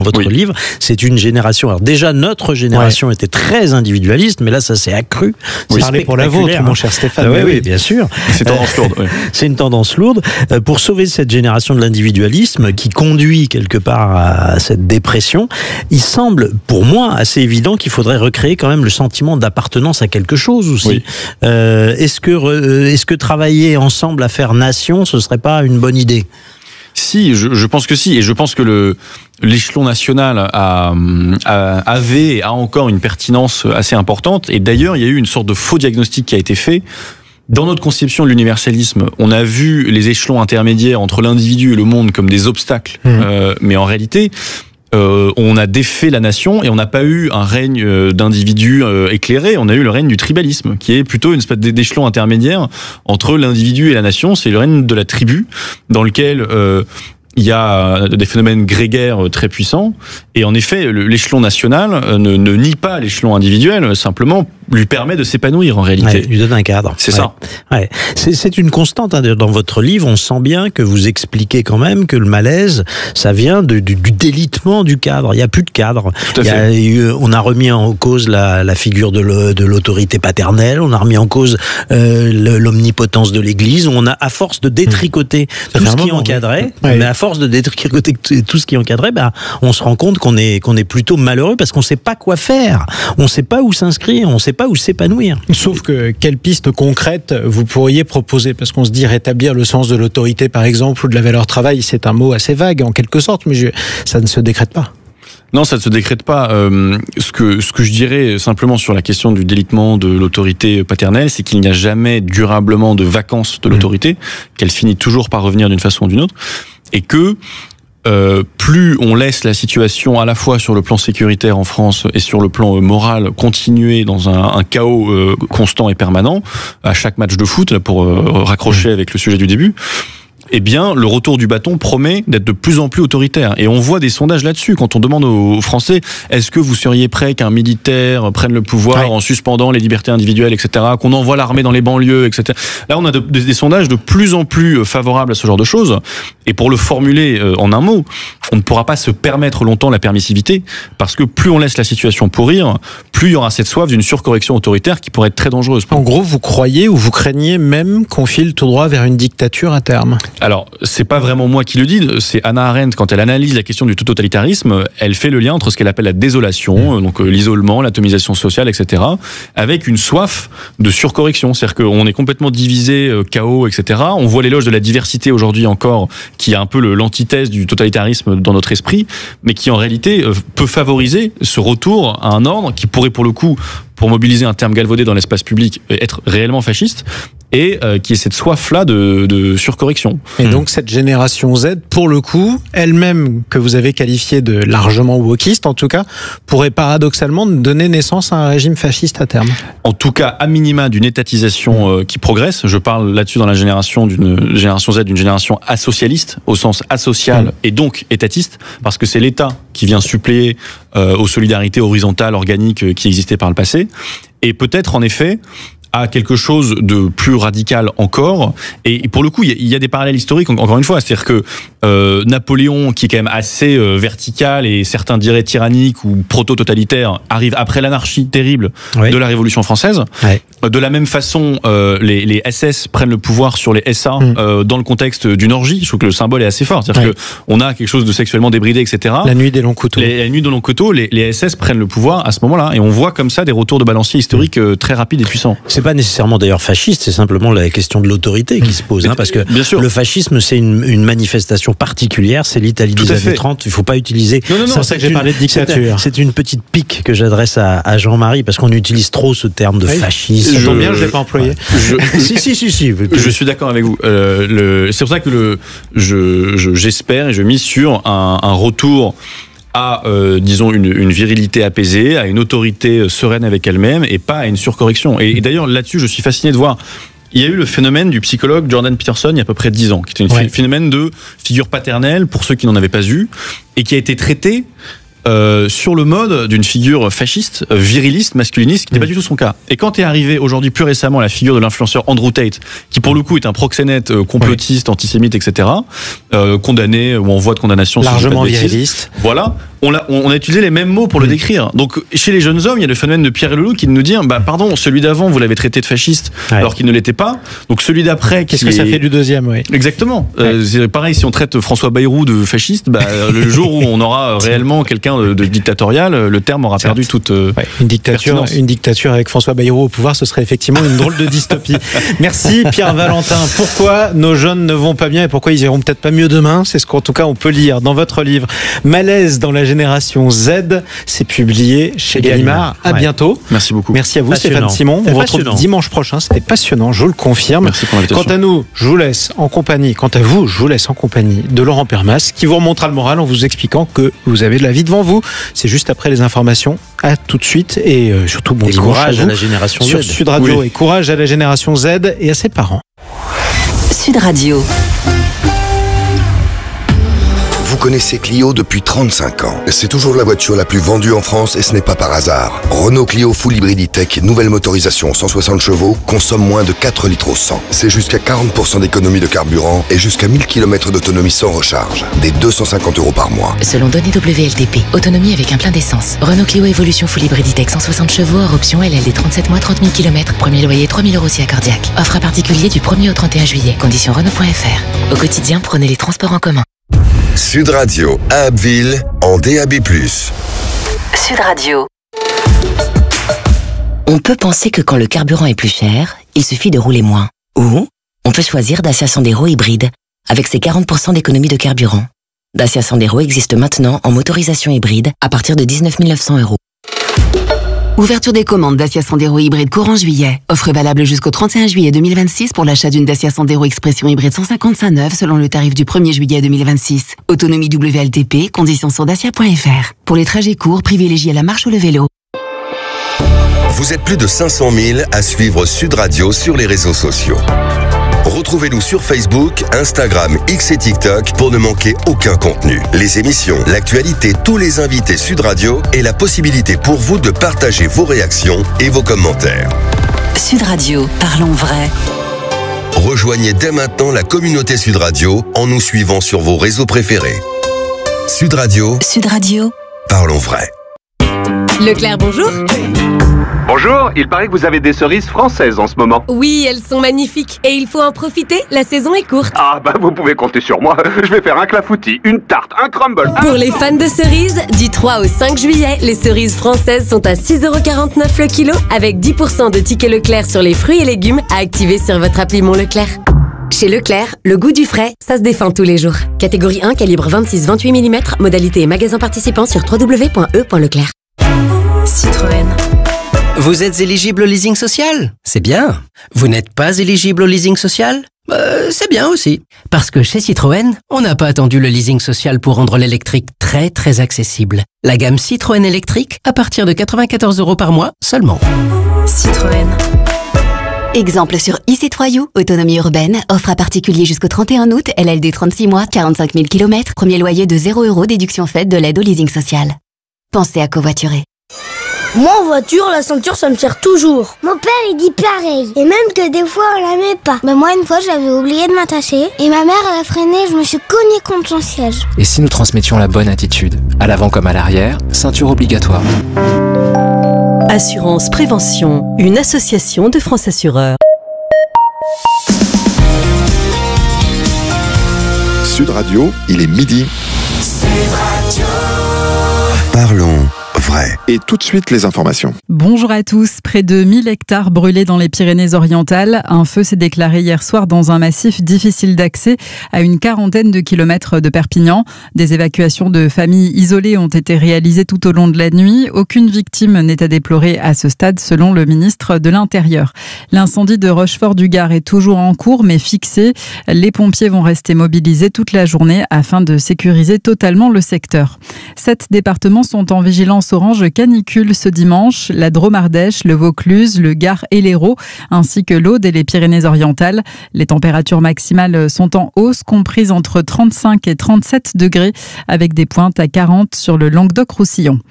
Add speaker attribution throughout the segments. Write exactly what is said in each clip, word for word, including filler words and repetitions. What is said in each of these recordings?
Speaker 1: votre
Speaker 2: oui.
Speaker 1: livre, c'est une génération. Alors déjà, notre génération ouais. était très individualiste, mais là, ça s'est accru.
Speaker 3: Oui. Parlez pour la vôtre, mon cher Stéphane.
Speaker 1: Ah, oui, oui,
Speaker 3: oui,
Speaker 1: bien sûr.
Speaker 2: C'est une tendance lourde. Oui.
Speaker 1: C'est une tendance lourde. Pour sauver cette génération de l'individualisme qui conduit quelque part à cette dépression, il semble, pour moi, assez évident qu'il faudrait recréer quand même le sentiment d'appartenance à quelque chose aussi.
Speaker 2: Oui.
Speaker 1: Euh, est-ce que, euh, est-ce que travailler ensemble à faire nation, ce serait pas une bonne idée ?
Speaker 2: Si, je, je pense que si, et je pense que le l'échelon national a, a, avait et a encore une pertinence assez importante. Et d'ailleurs, il y a eu une sorte de faux diagnostic qui a été fait. Dans notre conception de l'universalisme, on a vu les échelons intermédiaires entre l'individu et le monde comme des obstacles, mmh. euh, mais en réalité, Euh, on a défait la nation et on n'a pas eu un règne euh, d'individus euh, éclairés, on a eu le règne du tribalisme, qui est plutôt une espèce d'échelon intermédiaire entre l'individu et la nation. C'est le règne de la tribu, dans lequel euh, il y a des phénomènes grégaires très puissants. Et en effet, l'échelon national ne, ne nie pas l'échelon individuel, simplement lui permet de s'épanouir en réalité.
Speaker 1: Ouais, lui donne un cadre.
Speaker 2: C'est
Speaker 1: ouais. ça. Ouais. C'est, c'est une constante hein, dans votre livre. On sent bien que vous expliquez quand même que le malaise, ça vient de, du, du délitement du cadre. Il n'y a plus de cadre.
Speaker 2: Tout à fait.
Speaker 1: Il y a, on a remis en cause la, la figure de, le, de l'autorité paternelle. On a remis en cause euh, l'omnipotence de l'Église. On a, à force de détricoter mmh. tout ce qui encadrait, oui. mais à force de détricoter tout ce qui encadrait, bah, on se rend compte qu'on est, qu'on est plutôt malheureux parce qu'on ne sait pas quoi faire. On ne sait pas où s'inscrire. On ne sait pas où s'épanouir.
Speaker 3: Sauf que, quelles pistes concrètes vous pourriez proposer ? Parce qu'on se dit rétablir le sens de l'autorité, par exemple, ou de la valeur travail, c'est un mot assez vague, en quelque sorte, mais je, ça ne se décrète pas.
Speaker 2: Non, ça ne se décrète pas. Euh, ce que, ce que je dirais simplement sur la question du délitement de l'autorité paternelle, c'est qu'il n'y a jamais durablement de vacances de l'autorité, mmh. qu'elle finit toujours par revenir d'une façon ou d'une autre, et que Euh, plus on laisse la situation à la fois sur le plan sécuritaire en France et sur le plan euh, moral continuer dans un, un chaos euh, constant et permanent à chaque match de foot, pour euh, raccrocher avec le sujet du début, eh bien, le retour du bâton promet d'être de plus en plus autoritaire. Et on voit des sondages là-dessus. Quand on demande aux Français, est-ce que vous seriez prêt qu'un militaire prenne le pouvoir ouais. en suspendant les libertés individuelles, et cetera, qu'on envoie l'armée dans les banlieues, et cetera. Là, on a de, de, des sondages de plus en plus favorables à ce genre de choses. Et pour le formuler euh, en un mot, on ne pourra pas se permettre longtemps la permissivité, parce que plus on laisse la situation pourrir, plus il y aura cette soif d'une surcorrection autoritaire qui pourrait être très dangereuse.
Speaker 3: En gros, vous croyez ou vous craignez même qu'on file tout droit vers une dictature à terme ?
Speaker 2: Alors, c'est pas vraiment moi qui le dis, c'est Hannah Arendt, quand elle analyse la question du totalitarisme, elle fait le lien entre ce qu'elle appelle la désolation, mmh. donc l'isolement, l'atomisation sociale, et cetera, avec une soif de surcorrection. C'est-à-dire qu'on est complètement divisé, chaos, et cetera. On voit l'éloge de la diversité aujourd'hui encore, qui est un peu le, l'antithèse du totalitarisme dans notre esprit, mais qui en réalité peut favoriser ce retour à un ordre qui pourrait pour le coup, pour mobiliser un terme galvaudé dans l'espace public, être réellement fasciste, et euh, qui est cette soif-là de, de surcorrection.
Speaker 3: Et donc cette génération Z, pour le coup, elle-même, que vous avez qualifiée de largement wokiste, en tout cas, pourrait paradoxalement donner naissance à un régime fasciste à terme.
Speaker 2: En tout cas, à minima, d'une étatisation euh, qui progresse. Je parle là-dessus dans la génération d'une génération Z, d'une génération asocialiste, au sens asocial mmh. et donc étatiste, parce que c'est l'État qui vient suppléer euh, aux solidarités horizontales, organiques qui existaient par le passé. Et peut-être, en effet, à quelque chose de plus radical encore. Et pour le coup, il y a des parallèles historiques, encore une fois. C'est-à-dire que euh, Napoléon, qui est quand même assez euh, vertical et certains diraient tyrannique ou proto-totalitaire, arrive après l'anarchie terrible oui. de la Révolution française. Oui. De la même façon, euh, les, les S S prennent le pouvoir sur les S A mmh. euh, dans le contexte d'une orgie. Je trouve que le symbole est assez fort. C'est-à-dire oui. qu'on a quelque chose de sexuellement débridé, et cetera.
Speaker 3: La nuit des longs couteaux.
Speaker 2: Les, la nuit des longs couteaux, les, les S S prennent le pouvoir à ce moment-là. Et on voit comme ça des retours de balancier historiques mmh. très rapides et puissants.
Speaker 1: C'est pas nécessairement d'ailleurs fasciste, c'est simplement la question de l'autorité qui se pose, hein, parce que le fascisme c'est une, une manifestation particulière, c'est l'Italie des années trente, il faut pas utiliser.
Speaker 3: Non, non, non,
Speaker 1: ça,
Speaker 3: c'est que j'ai une, parlé de dictature.
Speaker 1: C'est, c'est une petite pique que j'adresse à, à Jean-Marie, parce qu'on utilise trop ce terme de oui. fascisme.
Speaker 3: Ça tombe bien, je l'ai pas employé.
Speaker 2: Je,
Speaker 1: si, si, si, si.
Speaker 2: Je suis d'accord avec vous. Euh, le, c'est pour ça que le, je, je, j'espère et je mise sur un, un retour à, euh, disons, une, une virilité apaisée, à une autorité sereine avec elle-même, et pas à une surcorrection. Et, et d'ailleurs, là-dessus, je suis fasciné de voir. Il y a eu le phénomène du psychologue Jordan Peterson il y a à peu près dix ans, qui était un ouais. phénomène de figure paternelle, pour ceux qui n'en avaient pas eu, et qui a été traité Euh, sur le mode d'une figure fasciste, euh, viriliste, masculiniste, qui n'est mmh. pas du tout son cas. Et quand est arrivé aujourd'hui plus récemment la figure de l'influenceur Andrew Tate, qui pour le coup est un proxénète euh, complotiste, ouais. antisémite, et cetera, euh, condamné ou en voie de condamnation,
Speaker 3: largement si viriliste.
Speaker 2: Voilà. on a, on a utilisé les mêmes mots pour mmh. le décrire. Donc, chez les jeunes hommes, il y a le phénomène de Pierre Leloup qui nous dit, bah, pardon, celui d'avant, vous l'avez traité de fasciste, ouais. alors qu'il ne l'était pas. Donc, celui d'après,
Speaker 3: qu'est-ce que est... ça fait du deuxième, oui.
Speaker 2: Exactement. Ouais. Euh, c'est pareil, si on traite François Bayrou de fasciste, bah, le jour où on aura réellement quelqu'un de, de dictatorial, le terme aura perdu toute euh,
Speaker 3: ouais. une dictature, pertinence. Une dictature avec François Bayrou au pouvoir, ce serait effectivement une drôle de dystopie. Merci Pierre Valentin. Pourquoi nos jeunes ne vont pas bien et pourquoi ils iront peut-être pas mieux demain? C'est ce qu'en tout cas on peut lire dans votre livre Malaise dans la génération Z. C'est publié chez Gallimard. À ouais. bientôt.
Speaker 2: Merci beaucoup.
Speaker 3: Merci à vous
Speaker 1: passionnant.
Speaker 3: Stéphane Simon. On vous retrouve dimanche prochain. C'était passionnant, je le confirme.
Speaker 2: Merci pour l'invitation.
Speaker 3: Quant à nous, je vous laisse en compagnie. Quant à vous, je vous laisse en compagnie de Laurent Permas qui vous remontera le moral en vous expliquant que vous avez de la vie devant vous. C'est juste après les informations. À tout de suite et euh, surtout bon
Speaker 1: et
Speaker 3: dimanche
Speaker 1: courage
Speaker 3: à, vous,
Speaker 1: à la génération
Speaker 3: sur
Speaker 1: Z.
Speaker 3: Sud Radio
Speaker 2: oui.
Speaker 3: et courage à la génération Z et à ses parents.
Speaker 4: Sud Radio.
Speaker 5: Vous connaissez Clio depuis trente-cinq ans. C'est toujours la voiture la plus vendue en France et ce n'est pas par hasard. Renault Clio Full Hybrid E-Tech, nouvelle motorisation cent soixante chevaux, consomme moins de quatre litres au cent. C'est jusqu'à quarante pour cent d'économie de carburant et jusqu'à mille kilomètres d'autonomie sans recharge. Des deux cent cinquante euros par mois.
Speaker 4: Selon données W L T P, autonomie avec un plein d'essence. Renault Clio Evolution Full Hybrid E-Tech cent soixante chevaux, hors option L L D trente-sept mois, trente mille kilomètres. Premier loyer trois mille euros si accordiaque. Offre à particulier du premier au trente et un juillet. Conditions Renault point F R. Au quotidien, prenez les transports en commun.
Speaker 5: Sud Radio, à Abbeville, en D A B plus.
Speaker 4: Sud Radio. On peut penser que quand le carburant est plus cher, il suffit de rouler moins. Ou on peut choisir Dacia Sandero hybride, avec ses quarante pour cent d'économie de carburant. Dacia Sandero existe maintenant en motorisation hybride à partir de dix-neuf mille neuf cents euros. Ouverture des commandes Dacia Sandero hybride courant juillet. Offre valable jusqu'au trente et un juillet deux mille vingt-six pour l'achat d'une Dacia Sandero Expression hybride cent cinquante-cinq neuve selon le tarif du premier juillet deux mille vingt-six. Autonomie W L T P, conditions sur dacia point F R. Pour les trajets courts, privilégiez la marche ou le vélo.
Speaker 5: Vous êtes plus de cinq cent mille à suivre Sud Radio sur les réseaux sociaux. Retrouvez-nous sur Facebook, Instagram, X et TikTok pour ne manquer aucun contenu. Les émissions, l'actualité, tous les invités Sud Radio et la possibilité pour vous de partager vos réactions et vos commentaires.
Speaker 4: Sud Radio, parlons vrai.
Speaker 5: Rejoignez dès maintenant la communauté Sud Radio en nous suivant sur vos réseaux préférés. Sud Radio.
Speaker 4: Sud Radio.
Speaker 5: Parlons vrai.
Speaker 6: Leclerc, bonjour.
Speaker 7: Bonjour, il paraît que vous avez des cerises françaises en ce moment.
Speaker 6: Oui, elles sont magnifiques et il faut en profiter, la saison est courte.
Speaker 7: Ah bah vous pouvez compter sur moi, je vais faire un clafoutis, une tarte, un crumble.
Speaker 6: Pour les fans de cerises, du trois au cinq juillet, les cerises françaises sont à six euros quarante-neuf le kilo avec dix pour cent de tickets Leclerc sur les fruits et légumes à activer sur votre appli Mon Leclerc. Chez Leclerc, le goût du frais, ça se défend tous les jours. Catégorie un, calibre vingt-six à vingt-huit millimètres, modalité et magasin participant sur w w w point e point leclerc.
Speaker 4: Citroën.
Speaker 8: Vous êtes éligible au leasing social? C'est bien. Vous n'êtes pas éligible au leasing social? euh, C'est bien aussi. Parce que chez Citroën, on n'a pas attendu le leasing social pour rendre l'électrique très très accessible. La gamme Citroën électrique à partir de quatre-vingt-quatorze euros par mois seulement.
Speaker 4: Citroën. Exemple sur e-C trois U, autonomie urbaine, offre à particulier jusqu'au trente et un août, L L D trente-six mois, quarante-cinq mille kilomètres, premier loyer de zéro euros, déduction faite de l'aide au leasing social. Pensez à covoiturer.
Speaker 9: Moi en voiture, la ceinture ça me sert toujours. Mon père il dit pareil. Et même que des fois on la met pas. Mais moi une fois j'avais oublié de m'attacher. Et ma mère elle a freiné, je me suis cogné contre son siège.
Speaker 10: Et si nous transmettions la bonne attitude, à l'avant comme à l'arrière, ceinture obligatoire.
Speaker 11: Assurance Prévention, une association de France Assureurs.
Speaker 12: Sud Radio, il est midi.
Speaker 5: Sud Radio. Parlons vrai.
Speaker 12: Et tout de suite, les informations.
Speaker 13: Bonjour à tous. Près de mille hectares brûlés dans les Pyrénées-Orientales. Un feu s'est déclaré hier soir dans un massif difficile d'accès à une quarantaine de kilomètres de Perpignan. Des évacuations de familles isolées ont été réalisées tout au long de la nuit. Aucune victime n'est à déplorer à ce stade, selon le ministre de l'Intérieur. L'incendie de Rochefort-du-Gard est toujours en cours, mais fixé. Les pompiers vont rester mobilisés toute la journée afin de sécuriser totalement le secteur. Sept départements sont en vigilance orange canicule ce dimanche. La Drôme-Ardèche, le Vaucluse, le Gard et l'Hérault, ainsi que l'Aude et les Pyrénées-Orientales. Les températures maximales sont en hausse, comprises entre trente-cinq et trente-sept degrés, avec des pointes à quarante sur le Languedoc-Roussillon.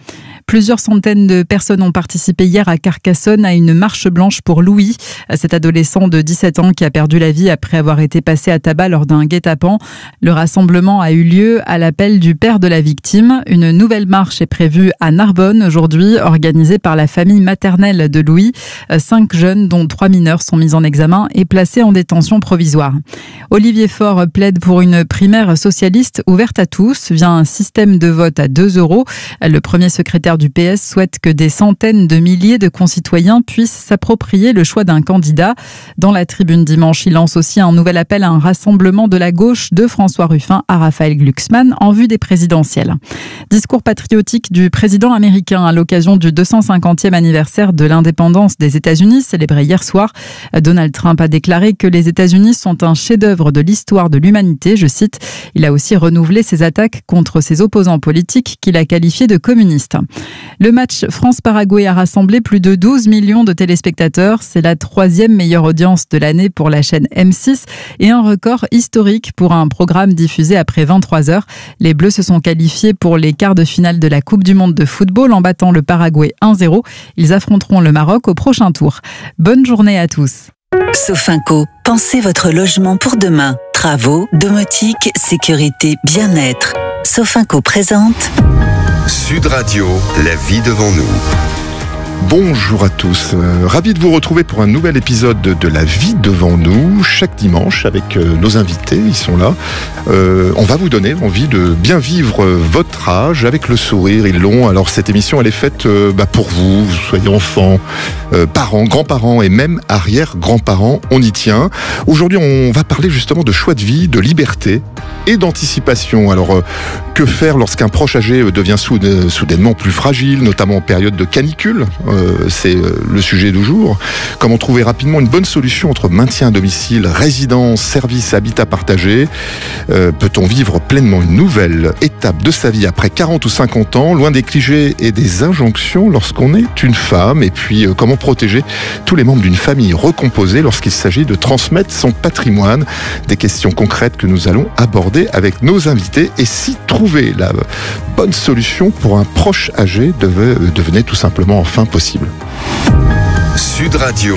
Speaker 13: Plusieurs centaines de personnes ont participé hier à Carcassonne à une marche blanche pour Louis, cet adolescent de dix-sept ans qui a perdu la vie après avoir été passé à tabac lors d'un guet-apens. Le rassemblement a eu lieu à l'appel du père de la victime. Une nouvelle marche est prévue à Narbonne aujourd'hui, organisée par la famille maternelle de Louis. Cinq jeunes, dont trois mineurs, sont mis en examen et placés en détention provisoire. Olivier Faure plaide pour une primaire socialiste ouverte à tous via un système de vote à deux euros. Le premier secrétaire du P S souhaite que des centaines de milliers de concitoyens puissent s'approprier le choix d'un candidat. Dans la tribune dimanche, il lance aussi un nouvel appel à un rassemblement de la gauche de François Ruffin à Raphaël Glucksmann en vue des présidentielles. Discours patriotique du président américain à l'occasion du deux cent cinquantième anniversaire de l'indépendance des États-Unis, célébré hier soir. Donald Trump a déclaré que les États-Unis sont un chef-d'œuvre de l'histoire de l'humanité, je cite. Il a aussi renouvelé ses attaques contre ses opposants politiques qu'il a qualifiés de communistes. Le match France-Paraguay a rassemblé plus de douze millions de téléspectateurs. C'est la troisième meilleure audience de l'année pour la chaîne M six et un record historique pour un programme diffusé après vingt-trois heures. Les Bleus se sont qualifiés pour les quarts de finale de la Coupe du Monde de football en battant le Paraguay un zéro. Ils affronteront le Maroc au prochain tour. Bonne journée à tous.
Speaker 14: Sofinco, pensez votre logement pour demain. Travaux, domotique, sécurité, bien-être. Sofinco présente
Speaker 5: Sud Radio, la vie devant nous.
Speaker 12: Bonjour à tous, euh, ravi de vous retrouver pour un nouvel épisode de, de La vie devant nous, chaque dimanche avec euh, nos invités, ils sont là. Euh, on va vous donner envie de bien vivre euh, votre âge avec le sourire, ils l'ont. Alors cette émission elle est faite euh, bah, pour vous, vous soyez enfants, euh, parents, grands-parents et même arrière-grands-parents, on y tient. Aujourd'hui on va parler justement de choix de vie, de liberté et d'anticipation. Alors euh, que faire lorsqu'un proche âgé devient soud- soudainement plus fragile, notamment en période de canicule ? Euh, c'est le sujet du jour. Comment trouver rapidement une bonne solution entre maintien à domicile, résidence, service, habitat partagé. Euh, peut-on vivre pleinement une nouvelle étape de sa vie après quarante ou cinquante ans, loin des clichés et des injonctions lorsqu'on est une femme? Et puis, euh, comment protéger tous les membres d'une famille recomposée lorsqu'il s'agit de transmettre son patrimoine? Des questions concrètes que nous allons aborder avec nos invités. Et si trouver la bonne solution pour un proche âgé devait, devenait tout simplement enfin possible.
Speaker 5: Sud Radio,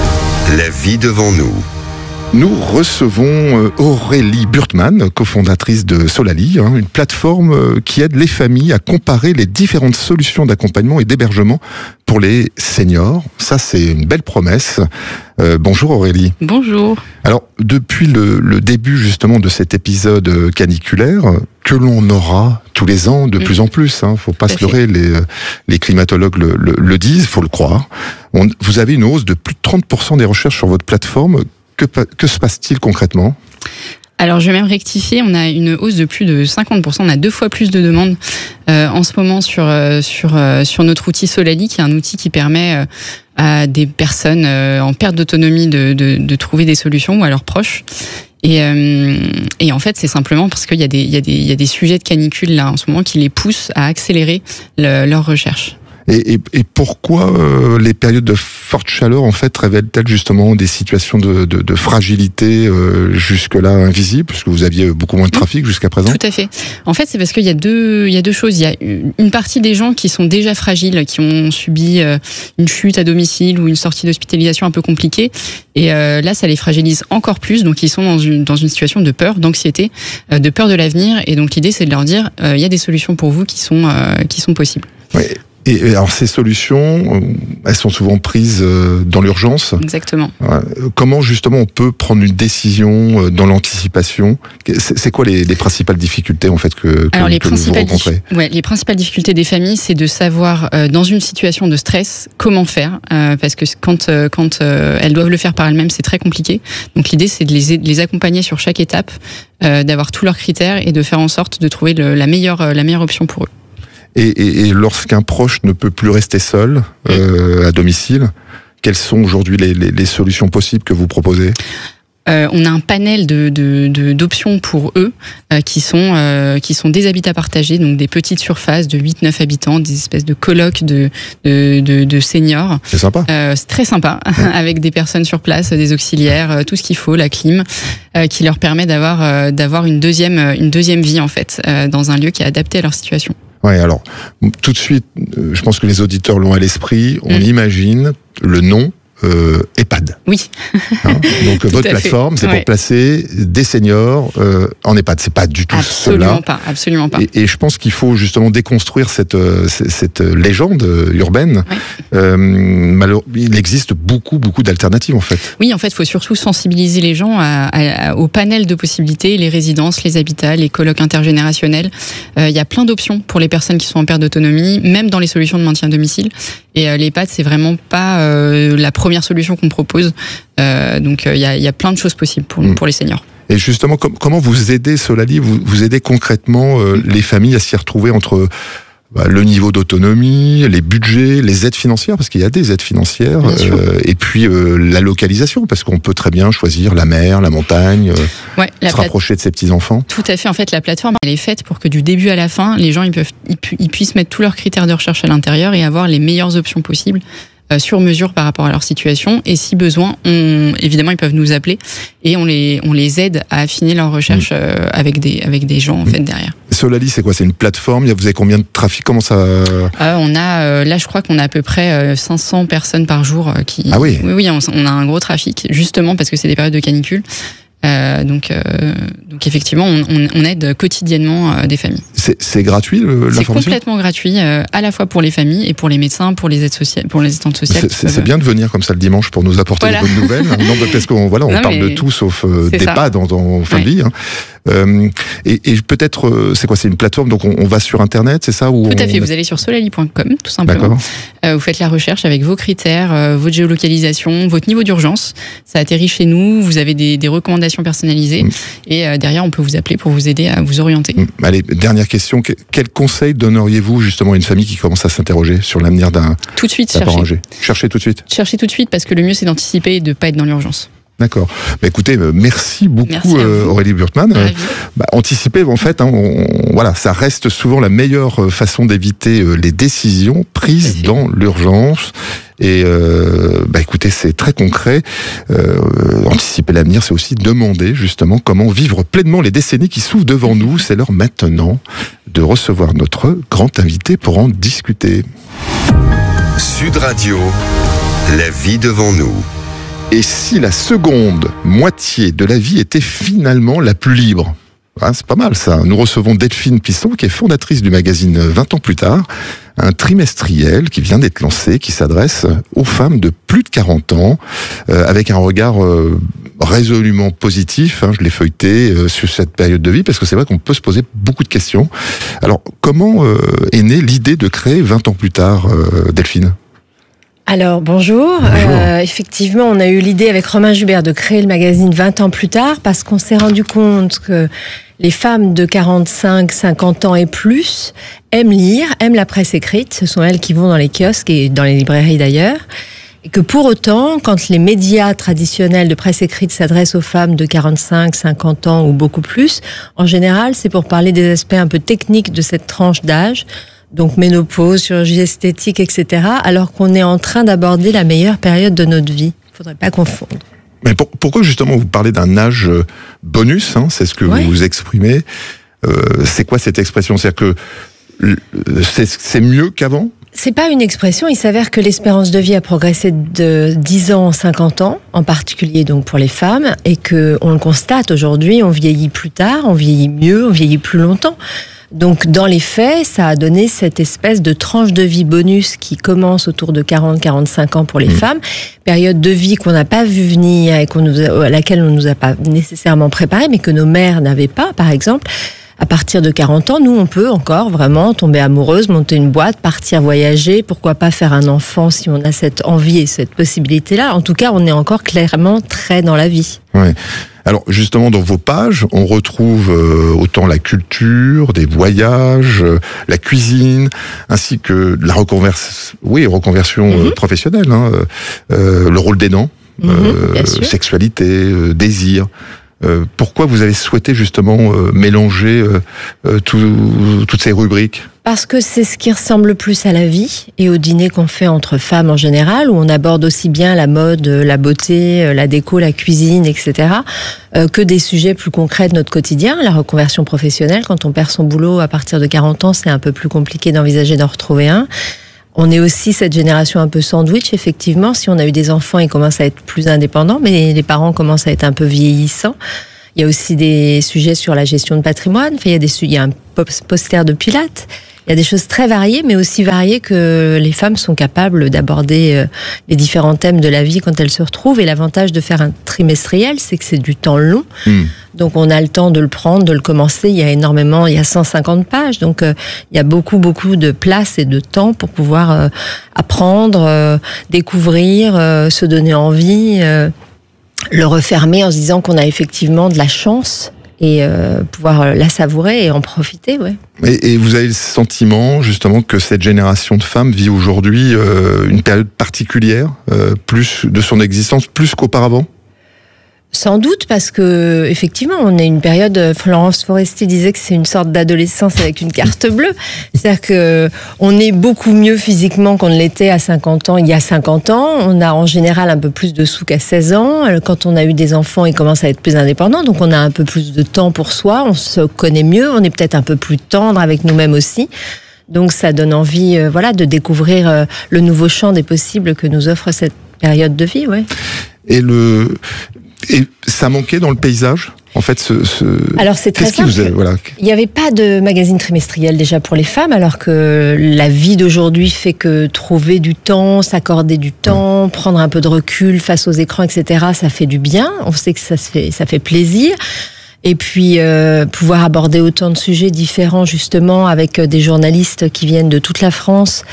Speaker 5: la vie devant nous.
Speaker 12: Nous recevons Aurélie Burtmann, cofondatrice de Solali, hein, une plateforme qui aide les familles à comparer les différentes solutions d'accompagnement et d'hébergement pour les seniors. Ça, c'est une belle promesse. Euh, bonjour Aurélie.
Speaker 15: Bonjour.
Speaker 12: Alors, depuis le, le début justement de cet épisode caniculaire, que l'on aura tous les ans de mmh. plus en plus, hein, faut pas se leurrer, les, les climatologues le, le, le disent, faut le croire. On, vous avez une hausse de plus de trente pour cent des recherches sur votre plateforme. Que, que se passe-t-il concrètement ?
Speaker 15: Alors, je vais même rectifier, on a une hausse de plus de cinquante pour cent, on a deux fois plus de demandes euh, en ce moment sur, euh, sur, euh, sur notre outil Solali, qui est un outil qui permet euh, à des personnes euh, en perte d'autonomie de, de, de trouver des solutions ou à leurs proches. Et, euh, et en fait, c'est simplement parce qu'il y a des, il y a des, il y a des sujets de canicule là en ce moment qui les poussent à accélérer le, leurs recherches.
Speaker 12: Et, et, et pourquoi euh, les périodes de forte chaleur en fait révèlent-elles justement des situations de, de, de fragilité euh, jusque-là invisibles, puisque vous aviez beaucoup moins de trafic jusqu'à présent ?
Speaker 15: Tout à fait. En fait, c'est parce qu'il y a deux, il y a deux choses. Il y a une partie des gens qui sont déjà fragiles, qui ont subi euh, une chute à domicile ou une sortie d'hospitalisation un peu compliquée, et euh, là, ça les fragilise encore plus. Donc, ils sont dans une dans une situation de peur, d'anxiété, euh, de peur de l'avenir. Et donc, l'idée, c'est de leur dire, euh, il y a des solutions pour vous qui sont euh, qui sont possibles.
Speaker 12: Oui. Et alors ces solutions, elles sont souvent prises dans l'urgence.
Speaker 15: Exactement.
Speaker 12: Comment justement on peut prendre une décision dans l'anticipation ? C'est quoi les, les principales difficultés en fait que, que,
Speaker 15: alors, les
Speaker 12: que vous rencontrez ?
Speaker 15: Ouais, les principales difficultés des familles, c'est de savoir euh, dans une situation de stress comment faire, euh, parce que quand euh, quand euh, elles doivent le faire par elles-mêmes, c'est très compliqué. Donc l'idée, c'est de les de les accompagner sur chaque étape, euh, d'avoir tous leurs critères et de faire en sorte de trouver le, la meilleure la meilleure option pour eux.
Speaker 12: Et, et, et lorsqu'un proche ne peut plus rester seul euh, à domicile, quelles sont aujourd'hui les, les, les solutions possibles que vous proposez ?
Speaker 15: Euh, on a un panel de, de, de, d'options pour eux euh, qui sont euh, qui sont des habitats partagés, donc des petites surfaces de huit neuf habitants, des espèces de colocs de de, de, de seniors.
Speaker 12: C'est sympa.
Speaker 15: Euh, c'est très sympa, ouais. Avec des personnes sur place, des auxiliaires, euh, tout ce qu'il faut, la clim, euh, qui leur permet d'avoir euh, d'avoir une deuxième une deuxième vie en fait euh, dans un lieu qui est adapté à leur situation.
Speaker 12: Ouais, alors tout de suite, je pense que les auditeurs l'ont à l'esprit. On mmh. imagine le nom. Euh, EHPAD.
Speaker 15: Oui.
Speaker 12: Hein, donc votre plateforme, c'est ouais. pour placer des seniors euh, en EHPAD. C'est pas du tout
Speaker 15: absolument
Speaker 12: cela.
Speaker 15: Pas, absolument pas.
Speaker 12: Et, et je pense qu'il faut justement déconstruire cette cette légende urbaine. Ouais. Euh, malheure, il existe beaucoup beaucoup d'alternatives en fait.
Speaker 15: Oui, en fait, il faut surtout sensibiliser les gens à, à, au panel de possibilités, les résidences, les habitats, les colocs intergénérationnels. Euh, il y a plein d'options pour les personnes qui sont en perte d'autonomie, même dans les solutions de maintien à domicile. Et euh, l'EHPAD, c'est vraiment pas euh, la première solution qu'on propose. Euh, donc, il euh, y, a, y a plein de choses possibles pour, mmh. pour les seniors.
Speaker 12: Et justement, com- comment vous aidez, Solali, vous, vous aidez concrètement euh, mmh. les familles à s'y retrouver entre bah, le niveau d'autonomie, les budgets, les aides financières, parce qu'il y a des aides financières, euh, et puis euh, la localisation, parce qu'on peut très bien choisir la mer, la montagne, euh, ouais, la se plate- rapprocher de ses petits-enfants.
Speaker 15: Tout à fait. En fait, la plateforme, elle est faite pour que du début à la fin, les gens ils peuvent, ils, pu- ils puissent mettre tous leurs critères de recherche à l'intérieur et avoir les meilleures options possibles. Sur mesure par rapport à leur situation, et si besoin, on, évidemment, ils peuvent nous appeler et on les on les aide à affiner leur recherche mmh. euh, avec des avec des gens en mmh. fait derrière.
Speaker 12: Solali, c'est quoi? C'est une plateforme. Vous avez combien de trafic? Comment ça
Speaker 15: euh, On a euh, là, je crois qu'on a à peu près euh, cinq cents personnes par jour euh, qui.
Speaker 12: Ah oui.
Speaker 15: Oui, oui, on, on a un gros trafic justement parce que c'est des périodes de canicule. Euh, donc, euh, donc effectivement, on, on, on aide quotidiennement euh, des familles.
Speaker 12: C'est, c'est gratuit le, l'information ?
Speaker 15: C'est complètement gratuit, euh, à la fois pour les familles et pour les médecins, pour les aides sociales, pour les assistantes sociales.
Speaker 12: C'est, c'est, c'est bien de venir comme ça le dimanche pour nous apporter voilà. des bonnes nouvelles. Non, parce qu'on voilà, on non, parle de tout sauf euh, d'EHPAD en, en fin ouais. de vie. Hein. Euh, et, et peut-être, euh, c'est quoi? C'est une plateforme, donc on, on va sur Internet, c'est ça ou
Speaker 15: Tout à fait.
Speaker 12: On...
Speaker 15: Vous allez sur solali point com, tout simplement. Euh, vous faites la recherche avec vos critères, euh, votre géolocalisation, votre niveau d'urgence. Ça atterrit chez nous. Vous avez des, des recommandations personnalisées. Mmh. Et euh, derrière, on peut vous appeler pour vous aider à vous orienter.
Speaker 12: Mmh. Allez, dernière question. Quel conseil donneriez-vous justement à une famille qui commence à s'interroger sur l'avenir d'un
Speaker 15: tout de suite
Speaker 12: d'un parent âgé ? Cherchez tout de suite.
Speaker 15: Cherchez tout de suite parce que le mieux c'est d'anticiper et de pas être dans l'urgence.
Speaker 12: D'accord. Bah, écoutez, merci beaucoup
Speaker 15: merci
Speaker 12: euh, Aurélie Burtman. Euh, bah, anticiper, en fait, hein, on, voilà, ça reste souvent la meilleure façon d'éviter euh, les décisions prises dans l'urgence. Et euh, bah, écoutez, c'est très concret. Euh, anticiper l'avenir, c'est aussi demander justement comment vivre pleinement les décennies qui s'ouvrent devant nous. C'est l'heure maintenant de recevoir notre grand invité pour en discuter.
Speaker 5: Sud Radio, la vie devant nous.
Speaker 12: Et si la seconde moitié de la vie était finalement la plus libre? Hein, c'est pas mal ça. Nous recevons Delphine Pisson, qui est fondatrice du magazine vingt ans plus tard, un trimestriel qui vient d'être lancé, qui s'adresse aux femmes de plus de quarante ans, euh, avec un regard euh, résolument positif. Hein, je l'ai feuilleté euh, sur cette période de vie, parce que c'est vrai qu'on peut se poser beaucoup de questions. Alors, comment euh, est née l'idée de créer vingt ans plus tard, euh, Delphine ?
Speaker 16: Alors bonjour, bonjour. Euh, effectivement on a eu l'idée avec Romain Joubert de créer le magazine vingt ans plus tard parce qu'on s'est rendu compte que les femmes de quarante-cinq, cinquante ans et plus aiment lire, aiment la presse écrite, ce sont elles qui vont dans les kiosques et dans les librairies d'ailleurs, et que pour autant quand les médias traditionnels de presse écrite s'adressent aux femmes de quarante-cinq, cinquante ans ou beaucoup plus, en général c'est pour parler des aspects un peu techniques de cette tranche d'âge, donc ménopause, chirurgie esthétique, et cetera, alors qu'on est en train d'aborder la meilleure période de notre vie. Il ne faudrait pas confondre.
Speaker 12: Mais pour, pourquoi justement vous parlez d'un âge bonus, hein, c'est ce que ouais. vous exprimez. Euh, c'est quoi cette expression? C'est-à-dire que c'est, c'est mieux qu'avant?
Speaker 16: C'est pas une expression, il s'avère que l'espérance de vie a progressé de dix ans en cinquante ans, en particulier donc pour les femmes, et que on le constate aujourd'hui, on vieillit plus tard, on vieillit mieux, on vieillit plus longtemps. Donc, dans les faits, ça a donné cette espèce de tranche de vie bonus qui commence autour de quarante à quarante-cinq ans pour les mmh. femmes. Période de vie qu'on n'a pas vu venir et qu'on nous a, à laquelle on ne nous a pas nécessairement préparé, mais que nos mères n'avaient pas, par exemple. À partir de quarante ans, nous, on peut encore vraiment tomber amoureuse, monter une boîte, partir voyager, pourquoi pas faire un enfant si on a cette envie et cette possibilité-là. En tout cas, on est encore clairement très dans la vie.
Speaker 12: Ouais. Alors justement, dans vos pages, on retrouve euh, autant la culture, des voyages, euh, la cuisine, ainsi que la reconversion, oui, reconversion mm-hmm. euh, professionnelle, hein, euh, le rôle d'aidant, mm-hmm, euh, sexualité, euh, désir. Euh, pourquoi vous avez souhaité justement euh, mélanger euh, euh, tout, toutes ces rubriques ?
Speaker 16: Parce que c'est ce qui ressemble le plus à la vie et au dîner qu'on fait entre femmes en général, où on aborde aussi bien la mode, la beauté, la déco, la cuisine, et cetera, euh, que des sujets plus concrets de notre quotidien. La reconversion professionnelle, quand on perd son boulot à partir de quarante ans, c'est un peu plus compliqué d'envisager d'en retrouver un. On est aussi cette génération un peu sandwich, effectivement. Si on a eu des enfants, ils commencent à être plus indépendants, mais les parents commencent à être un peu vieillissants. Il y a aussi des sujets sur la gestion de patrimoine. Enfin, il y a des, il y a un poster de Pilates. Il y a des choses très variées, mais aussi variées que les femmes sont capables d'aborder les différents thèmes de la vie quand elles se retrouvent. Et l'avantage de faire un trimestriel, c'est que c'est du temps long. Mmh. Donc on a le temps de le prendre, de le commencer. Il y a énormément, il y a cent cinquante pages. Donc euh, il y a beaucoup, beaucoup de place et de temps pour pouvoir euh, apprendre, euh, découvrir, euh, se donner envie, euh, le refermer en se disant qu'on a effectivement de la chance et euh, pouvoir la savourer et en profiter, ouais.
Speaker 12: Et, et vous avez le sentiment, justement, que cette génération de femmes vit aujourd'hui euh, une période particulière, euh, plus de son existence, plus qu'auparavant ?
Speaker 16: Sans doute, parce que effectivement, on est une période. Florence Foresti disait que c'est une sorte d'adolescence avec une carte bleue. C'est-à-dire que on est beaucoup mieux physiquement qu'on ne l'était à cinquante ans. Il y a cinquante ans, on a en général un peu plus de sous qu'à seize ans. Quand on a eu des enfants, ils commencent à être plus indépendants, donc on a un peu plus de temps pour soi. On se connaît mieux. On est peut-être un peu plus tendre avec nous-mêmes aussi. Donc ça donne envie, euh, voilà, de découvrir euh, le nouveau champ des possibles que nous offre cette période de vie, ouais.
Speaker 12: Et le Et ça manquait dans le paysage, en fait, ce... ce...
Speaker 16: Alors c'est très simple.
Speaker 12: Vous avez, voilà.
Speaker 16: Il n'y avait pas de magazine trimestriel déjà pour les femmes, alors que la vie d'aujourd'hui fait que trouver du temps, s'accorder du temps, ouais. prendre un peu de recul face aux écrans, et cetera, ça fait du bien. On sait que ça, se fait, ça fait plaisir. Et puis euh, pouvoir aborder autant de sujets différents, justement, avec des journalistes qui viennent de toute la France.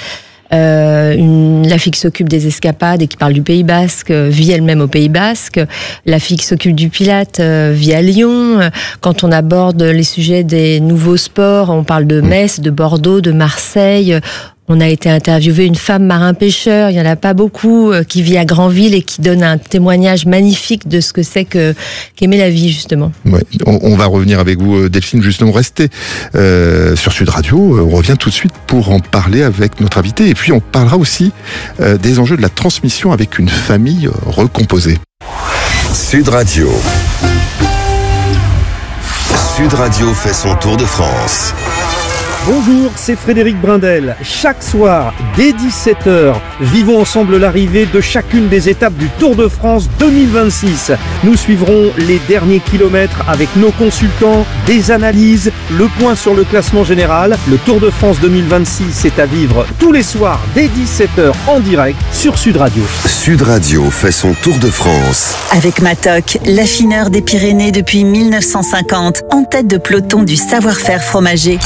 Speaker 16: Euh, une, la fille qui s'occupe des escapades et qui parle du Pays Basque euh, vit elle-même au Pays Basque. La fille qui s'occupe du Pilate euh, vit à Lyon. Quand on aborde les sujets des nouveaux sports, on parle de Metz, de Bordeaux, de Marseille. On a été interviewé une femme marin-pêcheur, il n'y en a pas beaucoup, euh, qui vit à Granville et qui donne un témoignage magnifique de ce que c'est que, qu'aimer la vie, justement.
Speaker 12: Ouais, on, on va revenir avec vous, Delphine, justement, restez euh, sur Sud Radio. On revient tout de suite pour en parler avec notre invité. Et puis, on parlera aussi euh, des enjeux de la transmission avec une famille recomposée.
Speaker 5: Sud Radio. Sud Radio fait son tour de France.
Speaker 17: Bonjour, c'est Frédéric Brindel. Chaque soir, dès dix-sept heures, vivons ensemble l'arrivée de chacune des étapes du Tour de France deux mille vingt-six. Nous suivrons les derniers kilomètres avec nos consultants, des analyses, le point sur le classement général. Le Tour de France deux mille vingt-six est à vivre tous les soirs dès dix-sept heures en direct sur Sud Radio.
Speaker 5: Sud Radio fait son Tour de France.
Speaker 14: Avec Matok, l'affineur des Pyrénées depuis mille neuf cent cinquante, en tête de peloton du savoir-faire fromager.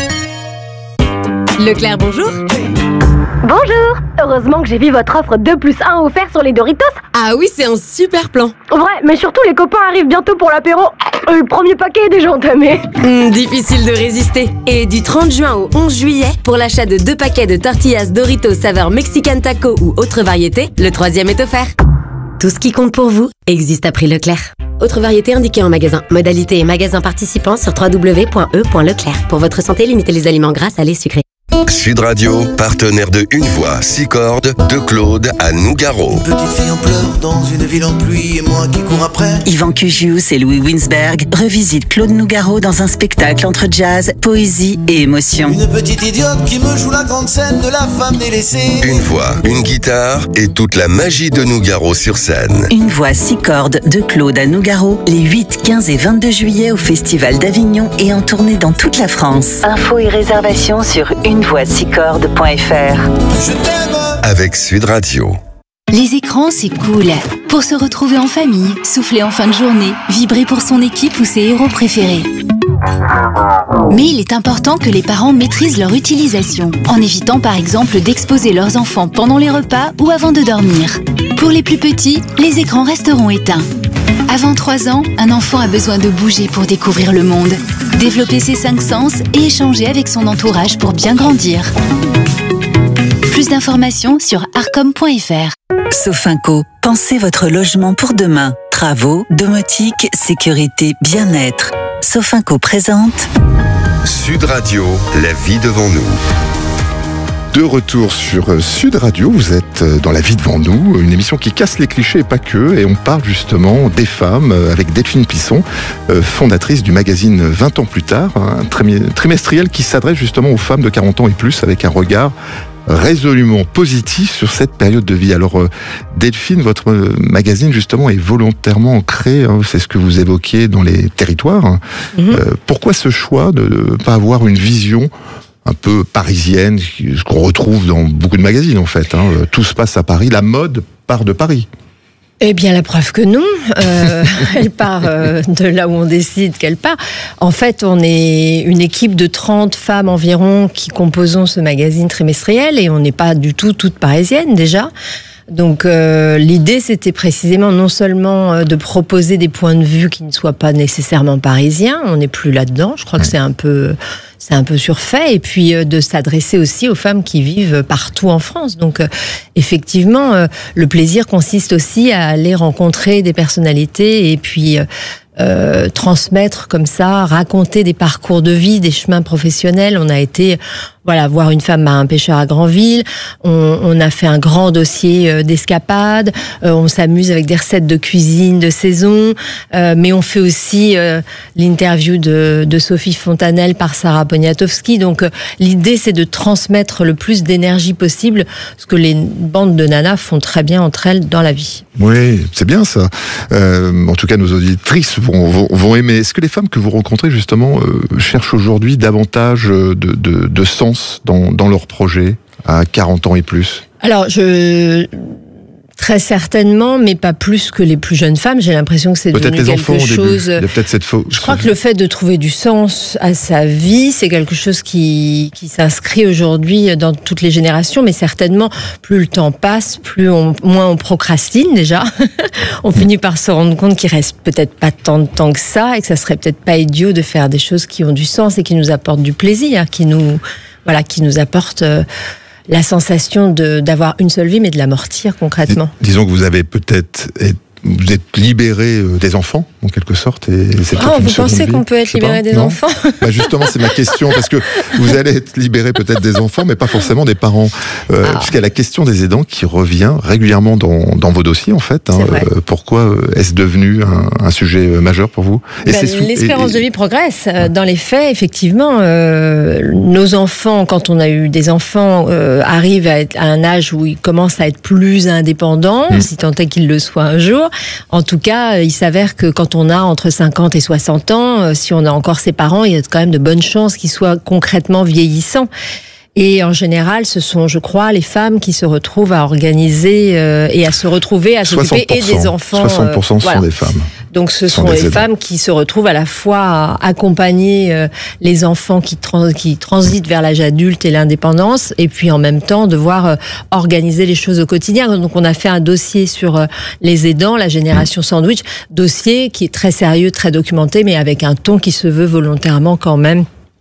Speaker 6: Leclerc, bonjour.
Speaker 18: Bonjour. Heureusement que j'ai vu votre offre deux plus un offert sur les Doritos.
Speaker 6: Ah oui, c'est un super plan.
Speaker 18: Vrai, mais surtout les copains arrivent bientôt pour l'apéro. Le premier paquet est déjà entamé.
Speaker 6: Mmh, difficile de résister. Et du trente juin au onze juillet, pour l'achat de deux paquets de tortillas Doritos saveur Mexican Taco ou autre variété, le troisième est offert. Tout ce qui compte pour vous existe à prix Leclerc. Autre variété indiquée en magasin. Modalité et magasin participants sur w w w point e point leclerc. Pour votre santé, limitez les aliments gras, salés, sucrés.
Speaker 5: Sud Radio, partenaire de Une Voix, six cordes, de Claude à Nougaro.
Speaker 19: Petite fille en pleurs dans une ville en pluie et moi qui cours après.
Speaker 14: Yvan Cugius et Louis Winsberg revisitent Claude Nougaro dans un spectacle entre jazz, poésie et émotion.
Speaker 19: Une petite idiote qui me joue la grande scène de la femme délaissée.
Speaker 5: Une voix, une guitare et toute la magie de Nougaro sur scène.
Speaker 14: Une Voix, six cordes de Claude à Nougaro, les huit, quinze et vingt-deux juillet au Festival d'Avignon et en tournée dans toute la France. Infos et réservations sur une voix six cordes point f r.
Speaker 5: Avec Sud Radio.
Speaker 20: Les écrans, c'est cool. Pour se retrouver en famille, souffler en fin de journée, vibrer pour son équipe ou ses héros préférés. Mais il est important que les parents maîtrisent leur utilisation, en évitant par exemple d'exposer leurs enfants pendant les repas ou avant de dormir. Pour les plus petits, les écrans resteront éteints. Avant trois ans, un enfant a besoin de bouger pour découvrir le monde, développer ses cinq sens et échanger avec son entourage pour bien grandir. Plus d'informations sur arcom point f r.
Speaker 14: Sofinco, pensez votre logement pour demain. Travaux, domotique, sécurité, bien-être. Sofinco présente
Speaker 5: Sud Radio, la vie devant nous.
Speaker 12: De retour sur Sud Radio, vous êtes dans La vie devant nous, une émission qui casse les clichés et pas que, et on parle justement des femmes avec Delphine Pisson, fondatrice du magazine vingt ans plus tard, un trimestriel qui s'adresse justement aux femmes de quarante ans et plus avec un regard résolument positif sur cette période de vie. Alors Delphine, votre magazine justement est volontairement ancré, hein, c'est ce que vous évoquiez, dans les territoires. Mmh. Euh, pourquoi ce choix de ne pas avoir une vision un peu parisienne, ce qu'on retrouve dans beaucoup de magazines en fait, hein. Tout se passe à Paris, la mode part de Paris.
Speaker 16: Eh bien, la preuve que non. Euh, elle part euh, de là où on décide qu'elle part. En fait, on est une équipe de trente femmes environ qui composons ce magazine trimestriel et on n'est pas du tout toutes parisiennes déjà. Donc euh, l'idée, c'était précisément non seulement de proposer des points de vue qui ne soient pas nécessairement parisiens, on n'est plus là-dedans, je crois que c'est un peu, c'est un peu surfait, et puis euh, de s'adresser aussi aux femmes qui vivent partout en France. Donc euh, effectivement, euh, le plaisir consiste aussi à aller rencontrer des personnalités et puis... Euh, Euh, transmettre comme ça, raconter des parcours de vie, des chemins professionnels. On a été, voilà, voir une femme marin pêcheur à Granville. On, on a fait un grand dossier euh, d'escapades. Euh, on s'amuse avec des recettes de cuisine de saison. Euh, mais on fait aussi euh, l'interview de, de Sophie Fontanelle par Sarah Poniatowski. Donc euh, l'idée, c'est de transmettre le plus d'énergie possible, ce que les bandes de nanas font très bien entre elles dans la vie.
Speaker 12: Oui, c'est bien ça. Euh, en tout cas, nos auditrices vont, vont, vont aimer. Est-ce que les femmes que vous rencontrez, justement, euh, cherchent aujourd'hui davantage de, de, de sens dans, dans leur projet à quarante ans et plus ?
Speaker 16: Alors, je... Très certainement, mais pas plus que les plus jeunes femmes. J'ai l'impression que c'est
Speaker 12: peut-être
Speaker 16: devenu
Speaker 12: les
Speaker 16: quelque
Speaker 12: enfants,
Speaker 16: chose.
Speaker 12: Au début. Il y a peut-être cette fausse.
Speaker 16: Je crois que le fait de trouver du sens à sa vie, c'est quelque chose qui qui s'inscrit aujourd'hui dans toutes les générations. Mais certainement, plus le temps passe, plus on, moins on procrastine déjà. On finit par se rendre compte qu'il reste peut-être pas tant de temps que ça, et que ça serait peut-être pas idiot de faire des choses qui ont du sens et qui nous apportent du plaisir, qui nous voilà, qui nous apportent. Euh, la sensation de, d'avoir une seule vie, mais de l'amortir concrètement.
Speaker 12: Dis, disons que vous avez peut-être... Vous êtes libéré des enfants, en quelque sorte. Et c'est
Speaker 16: oh, vous pensez vie. Qu'on peut être libéré des non enfants
Speaker 12: bah Justement, c'est ma question, parce que vous allez être libéré peut-être des enfants, mais pas forcément des parents. Euh, ah. Puisqu'il y a la question des aidants qui revient régulièrement dans, dans vos dossiers, en fait. Hein. Euh, pourquoi est-ce devenu un, un sujet majeur pour vous et
Speaker 16: ben,
Speaker 12: c'est sous,
Speaker 16: L'espérance
Speaker 12: et, et...
Speaker 16: de vie progresse. Dans les faits, effectivement, euh, nos enfants, quand on a eu des enfants, euh, arrivent à, être à un âge où ils commencent à être plus indépendants, mmh. si tant est qu'ils le soient un jour. En tout cas, il s'avère que quand on a entre cinquante et soixante ans, si on a encore ses parents, il y a quand même de bonnes chances qu'ils soient concrètement vieillissants. Et en général, ce sont, je crois, les femmes qui se retrouvent à organiser euh, et à se retrouver à s'occuper et des enfants.
Speaker 12: soixante pour cent euh, voilà. sont des femmes.
Speaker 16: Donc ce sont, sont les femmes qui se retrouvent à la fois à accompagner euh, les enfants qui, trans- qui transitent vers l'âge adulte et l'indépendance, et puis en même temps devoir euh, organiser les choses au quotidien. Donc on a fait un dossier sur euh, les aidants, la génération sandwich, dossier qui est très sérieux, très documenté, mais avec un ton qui se veut volontairement quand même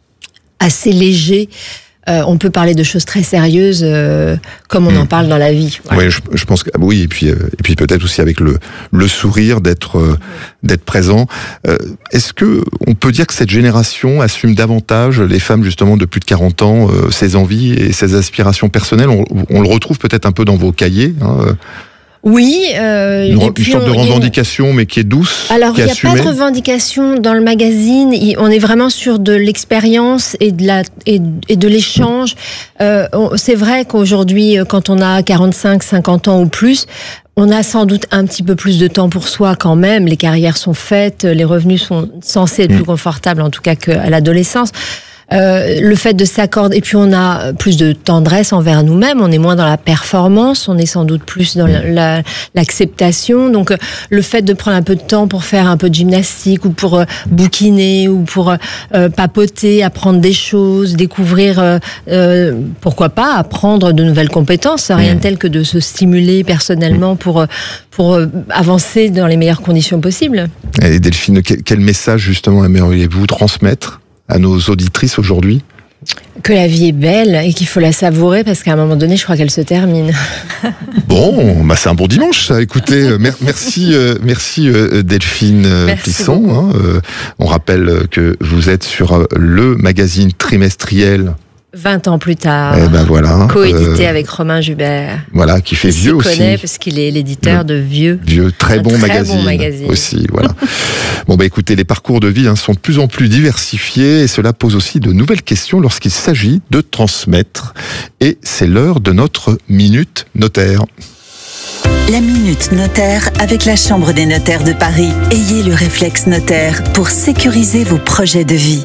Speaker 16: assez léger. Euh, on peut parler de choses très sérieuses euh, comme on mmh. en parle dans la vie.
Speaker 12: Voilà. Oui, je, je pense que oui, et puis euh, et puis peut-être aussi avec le le sourire d'être euh, d'être présent. Euh, est-ce que on peut dire que cette génération assume davantage, les femmes justement de plus de quarante ans, euh, ses envies et ses aspirations personnelles? On, on le retrouve peut-être un peu dans vos cahiers. Hein,
Speaker 16: Oui, euh,
Speaker 12: une,
Speaker 16: et puis
Speaker 12: une sorte
Speaker 16: on,
Speaker 12: de revendication, mais qui est douce.
Speaker 16: Alors,
Speaker 12: qui
Speaker 16: il n'y a
Speaker 12: assumée.
Speaker 16: pas de revendication dans le magazine. On est vraiment sur de l'expérience et de la et, et de l'échange. Euh, c'est vrai qu'aujourd'hui, quand on a quarante-cinq, cinquante ans ou plus, on a sans doute un petit peu plus de temps pour soi quand même. Les carrières sont faites, les revenus sont censés être mmh. plus confortables, en tout cas qu'à l'adolescence. Euh, le fait de s'accorder, et puis on a plus de tendresse envers nous-mêmes, on est moins dans la performance, on est sans doute plus dans la, la, l'acceptation. Donc le fait de prendre un peu de temps pour faire un peu de gymnastique ou pour euh, bouquiner ou pour euh, papoter, apprendre des choses, découvrir, euh, euh, pourquoi pas apprendre de nouvelles compétences, rien de tel que de se stimuler personnellement pour pour euh, avancer dans les meilleures conditions possibles.
Speaker 12: Et Delphine, quel, quel message justement aimeriez-vous transmettre à nos auditrices aujourd'hui
Speaker 16: Que la vie est belle et qu'il faut la savourer parce qu'à un moment donné, je crois qu'elle se termine.
Speaker 12: Bon, bah c'est un bon dimanche, ça. Écoutez, euh, mer- merci, euh, merci euh, Delphine
Speaker 16: Merci
Speaker 12: Plisson.
Speaker 16: beaucoup.
Speaker 12: Hein, euh, on rappelle que vous êtes sur euh, le magazine trimestriel.
Speaker 16: vingt ans plus tard,
Speaker 12: Eh ben voilà,
Speaker 16: coédité
Speaker 12: euh,
Speaker 16: avec Romain Jubert.
Speaker 12: Voilà, qui fait
Speaker 16: Il
Speaker 12: vieux
Speaker 16: s'y
Speaker 12: aussi.
Speaker 16: connaît parce qu'il est l'éditeur de Vieux.
Speaker 12: Vieux, très
Speaker 16: Un
Speaker 12: bon
Speaker 16: très
Speaker 12: magazine,
Speaker 16: bon magazine.
Speaker 12: aussi, voilà. Bon bah écoutez, les parcours de vie hein, sont de plus en plus diversifiés et cela pose aussi de nouvelles questions lorsqu'il s'agit de transmettre. Et c'est l'heure de notre minute notaire.
Speaker 14: La Minute Notaire avec la Chambre des notaires de Paris. Ayez le réflexe notaire pour sécuriser vos projets de vie.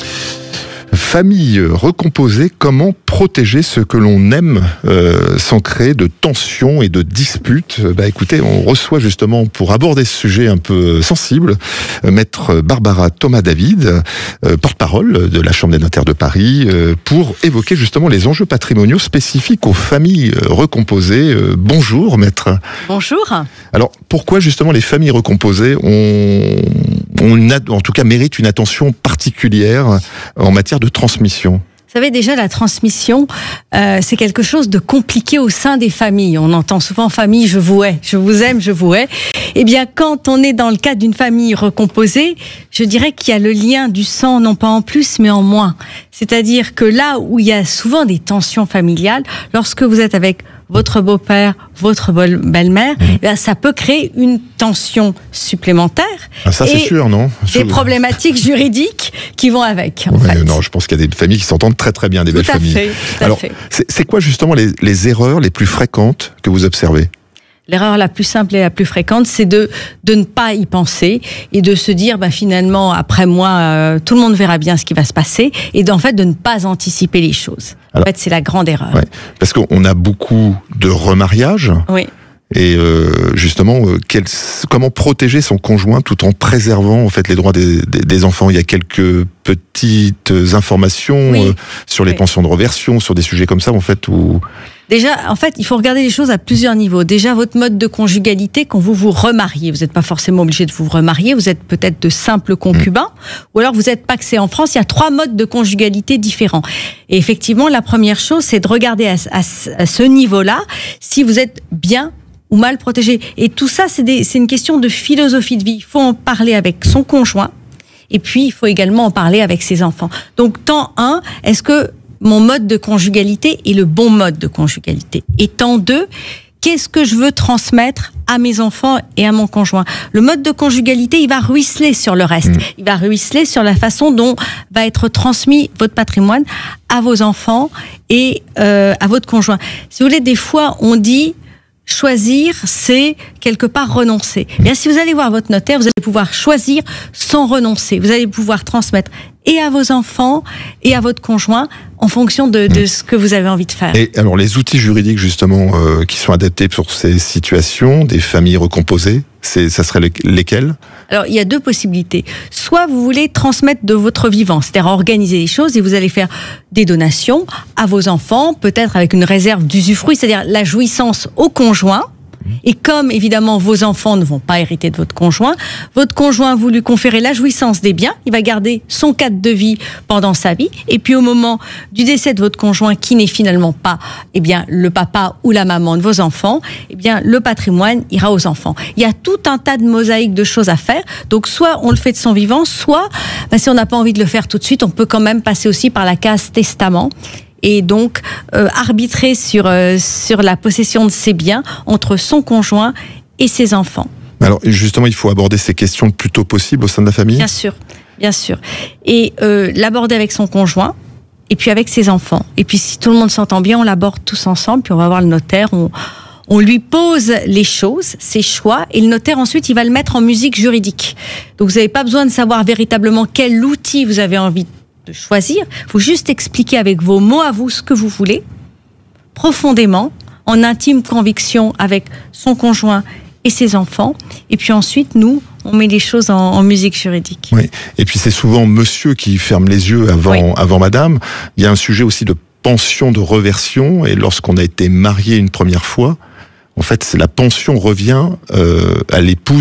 Speaker 12: Famille recomposée, comment protéger ce que l'on aime euh, sans créer de tensions et de disputes? Bah écoutez, on reçoit justement pour aborder ce sujet un peu sensible, euh, maître Barbara Thomas-David, euh, porte-parole de la Chambre des notaires de Paris, euh, pour évoquer justement les enjeux patrimoniaux spécifiques aux familles recomposées. Euh, bonjour maître.
Speaker 21: Bonjour.
Speaker 12: Alors pourquoi justement les familles recomposées ont, ont une, en tout cas méritent une attention particulière en matière de transmission?
Speaker 21: Vous savez, déjà, la transmission, euh, c'est quelque chose de compliqué au sein des familles. On entend souvent « famille, je vous hais, je vous aime, je vous hais ». Eh bien, quand on est dans le cadre d'une famille recomposée, je dirais qu'il y a le lien du sang, non pas en plus, mais en moins. C'est-à-dire que là où il y a souvent des tensions familiales, lorsque vous êtes avec votre beau-père, votre belle-mère, mmh. eh bien, ça peut créer une tension supplémentaire.
Speaker 12: Ah, ça, c'est sûr, non?
Speaker 21: Des problématiques juridiques qui vont avec. En
Speaker 12: ouais,
Speaker 21: fait.
Speaker 12: Non, je pense qu'il y a des familles qui s'entendent très très bien, des
Speaker 21: tout
Speaker 12: belles
Speaker 21: à
Speaker 12: familles.
Speaker 21: Fait, tout
Speaker 12: Alors,
Speaker 21: à fait.
Speaker 12: C'est, c'est quoi justement les, les erreurs les plus fréquentes que vous observez?
Speaker 21: L'erreur la plus simple et la plus fréquente, c'est de, de ne pas y penser et de se dire, bah, finalement, après moi, euh, tout le monde verra bien ce qui va se passer, et d'en fait de ne pas anticiper les choses. Alors, en fait, c'est la grande erreur.
Speaker 12: Ouais, parce qu'on a beaucoup de remariages.
Speaker 21: Oui.
Speaker 12: Et euh, justement, euh, quel, comment protéger son conjoint tout en préservant en fait les droits des, des, des enfants? Il y a quelques petites informations oui. euh, sur les oui. pensions de reversion, sur des sujets comme ça, en fait, où...
Speaker 21: Déjà, en fait, il faut regarder les choses à plusieurs niveaux. Déjà, votre mode de conjugalité, quand vous vous remariez, vous n'êtes pas forcément obligé de vous remarier, vous êtes peut-être de simples concubins, mmh. ou alors vous êtes pacsé. En France, il y a trois modes de conjugalité différents. Et effectivement, la première chose, c'est de regarder à, à, à ce niveau-là si vous êtes bien ou mal protégé. Et tout ça, c'est, des, c'est une question de philosophie de vie. Il faut en parler avec son conjoint, et puis il faut également en parler avec ses enfants. Donc, temps un, est-ce que mon mode de conjugalité est le bon mode de conjugalité? Et temps deux, qu'est-ce que je veux transmettre à mes enfants et à mon conjoint? Le mode de conjugalité, il va ruisseler sur le reste. Mmh. Il va ruisseler sur la façon dont va être transmis votre patrimoine à vos enfants et euh, à votre conjoint. Si vous voulez, des fois, on dit... choisir, c'est quelque part renoncer. Bien, si vous allez voir votre notaire, vous allez pouvoir choisir sans renoncer. Vous allez pouvoir transmettre et à vos enfants et à votre conjoint en fonction de, de ce que vous avez envie de faire.
Speaker 12: Et alors, les outils juridiques, justement, euh, qui sont adaptés pour ces situations, des familles recomposées, c'est, ça serait lesquels?
Speaker 21: Alors, il y a deux possibilités. Soit vous voulez transmettre de votre vivant, c'est-à-dire organiser les choses et vous allez faire des donations à vos enfants, peut-être avec une réserve d'usufruit, c'est-à-dire la jouissance au conjoint. Et comme, évidemment, vos enfants ne vont pas hériter de votre conjoint, votre conjoint, vous lui conférez la jouissance des biens, il va garder son cadre de vie pendant sa vie, et puis au moment du décès de votre conjoint, qui n'est finalement pas, eh bien, le papa ou la maman de vos enfants, eh bien, le patrimoine ira aux enfants. Il y a tout un tas de mosaïques de choses à faire, donc soit on le fait de son vivant, soit, ben, si on n'a pas envie de le faire tout de suite, on peut quand même passer aussi par la case testament, et donc euh, arbitrer sur, euh, sur la possession de ses biens entre son conjoint et ses enfants.
Speaker 12: Alors justement, il faut aborder ces questions le plus tôt possible au sein de la famille?
Speaker 21: Bien sûr, bien sûr. Et euh, l'aborder avec son conjoint, et puis avec ses enfants. Et puis si tout le monde s'entend bien, on l'aborde tous ensemble, puis on va voir le notaire, on, on lui pose les choses, ses choix, et le notaire ensuite, il va le mettre en musique juridique. Donc vous n'avez pas besoin de savoir véritablement quel outil vous avez envie de de choisir, il faut juste expliquer avec vos mots à vous ce que vous voulez, profondément, en intime conviction avec son conjoint et ses enfants, et puis ensuite, nous, on met les choses en, en musique juridique.
Speaker 12: Oui, et puis c'est souvent monsieur qui ferme les yeux avant, oui. avant madame. Il y a un sujet aussi de pension de reversion, et lorsqu'on a été marié une première fois, en fait, la pension revient euh, à l'épouse du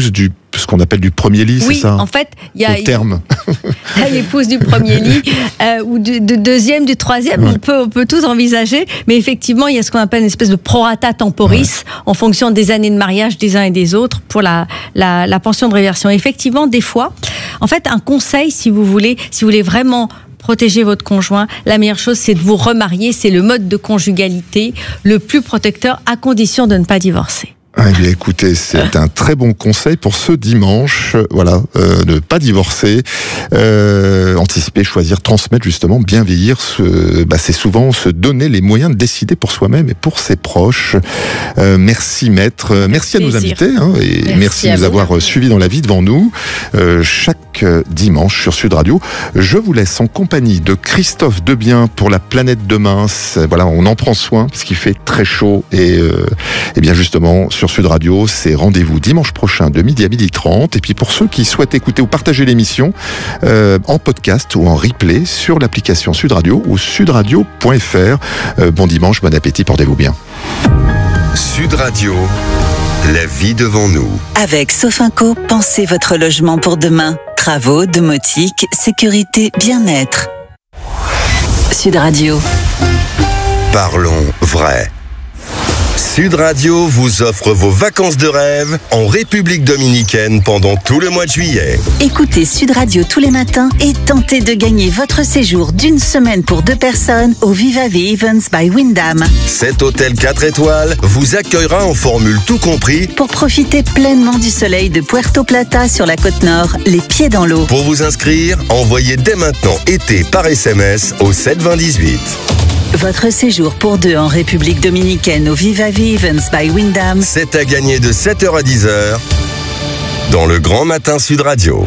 Speaker 12: ce qu'on appelle du premier lit,
Speaker 21: oui,
Speaker 12: c'est ça?
Speaker 21: En fait, il y a
Speaker 12: au terme.
Speaker 21: l'épouse du premier lit euh, ou du de deuxième, du troisième. Ouais. On peut, on peut tout envisager, mais effectivement, il y a ce qu'on appelle une espèce de prorata temporis ouais. en fonction des années de mariage des uns et des autres pour la, la, la pension de réversion. Effectivement, des fois, en fait, un conseil, si vous voulez, si vous voulez vraiment protéger votre conjoint, la meilleure chose, c'est de vous remarier. C'est le mode de conjugalité le plus protecteur, à condition de ne pas divorcer.
Speaker 12: Eh bien, écoutez, c'est un très bon conseil pour ce dimanche. Voilà, euh, ne pas divorcer, euh, anticiper, choisir, transmettre, justement, bien vieillir. Ce, bah, c'est souvent se donner les moyens de décider pour soi-même et pour ses proches. Euh, merci, maître. Merci à nos invités hein, et merci, merci de nous avoir suivis dans la vie devant nous euh, chaque dimanche sur Sud Radio. Je vous laisse en compagnie de Christophe Debien pour La Planète Demain. C'est, voilà, on en prend soin parce qu'il fait très chaud et, euh, et bien justement. Sur Sud Radio, c'est rendez-vous dimanche prochain de midi à midi trente. Et puis pour ceux qui souhaitent écouter ou partager l'émission euh, en podcast ou en replay sur l'application Sud Radio ou sudradio point f r. Euh, bon dimanche, bon appétit, portez-vous bien.
Speaker 5: Sud Radio, la vie devant nous.
Speaker 14: Avec Sofinco, pensez votre logement pour demain. Travaux, domotique, sécurité, bien-être. Sud Radio.
Speaker 5: Parlons vrai. Sud Radio vous offre vos vacances de rêve en République Dominicaine pendant tout le mois de juillet.
Speaker 14: Écoutez Sud Radio tous les matins et tentez de gagner votre séjour d'une semaine pour deux personnes au Viva V Events by Wyndham.
Speaker 5: Cet hôtel quatre étoiles vous accueillera en formule tout compris
Speaker 14: pour profiter pleinement du soleil de Puerto Plata sur la côte nord, les pieds dans l'eau.
Speaker 5: Pour vous inscrire, envoyez dès maintenant été par S M S au sept vingt dix-huit.
Speaker 14: Votre séjour pour deux en République Dominicaine au Viva V Events by Wyndham.
Speaker 5: C'est à gagner de sept heures à dix heures dans le Grand Matin Sud Radio.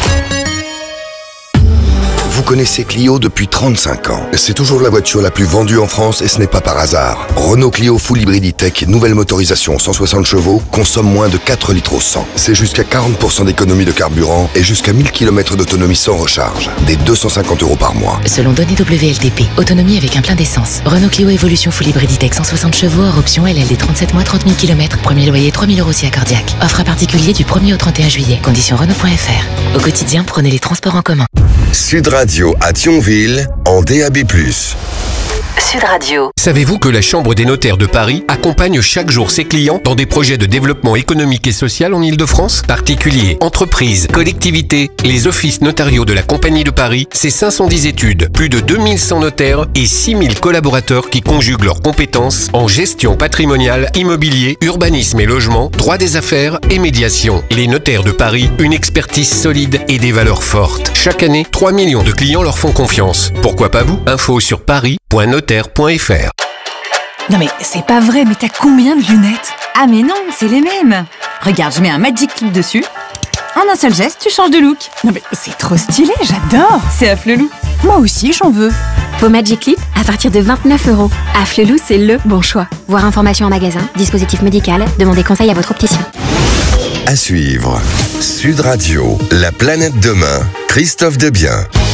Speaker 1: Vous connaissez Clio depuis trente-cinq ans. C'est toujours la voiture la plus vendue en France et ce n'est pas par hasard. Renault Clio Full Hybrid E-Tech, nouvelle motorisation cent soixante chevaux, consomme moins de quatre litres au cent. C'est jusqu'à quarante pour cent d'économie de carburant et jusqu'à mille kilomètres d'autonomie sans recharge. Des deux cent cinquante euros par mois.
Speaker 4: Selon données W L T P, autonomie avec un plein d'essence. Renault Clio Evolution Full Hybrid E-Tech cent soixante chevaux, hors option L L D trente-sept mois, trente mille kilomètres. Premier loyer trois mille euros si accordiaque. Offre à particulier du premier au trente et un juillet. Conditions Renault point F R. Au quotidien, prenez les transports en commun.
Speaker 5: Sud Radio à Thionville en D A B plus.
Speaker 14: Sud Radio.
Speaker 22: Savez-vous que la Chambre des notaires de Paris accompagne chaque jour ses clients dans des projets de développement économique et social en Île-de-France? Particuliers, entreprises, collectivités, les offices notariaux de la Compagnie de Paris, c'est cinq cent dix études, plus de deux mille cent notaires et six mille collaborateurs qui conjuguent leurs compétences en gestion patrimoniale, immobilier, urbanisme et logement, droit des affaires et médiation. Les notaires de Paris, une expertise solide et des valeurs fortes. Chaque année, trois millions de clients leur font confiance. Pourquoi pas vous? Info sur paris point notaire point f r.
Speaker 23: Non mais c'est pas vrai, mais t'as combien de lunettes? Ah mais non, c'est les mêmes. Regarde, je mets un Magic Clip dessus. En un seul geste, tu changes de look. Non mais c'est trop stylé, j'adore. C'est Afflelou. Moi aussi, j'en veux.
Speaker 24: Vos Magic Clip à partir de vingt-neuf euros. Afflelou, c'est le bon choix. Voir information en magasin, dispositif médical, demandez conseil à votre opticien.
Speaker 5: À suivre, Sud Radio, La Planète Demain, Christophe Debien.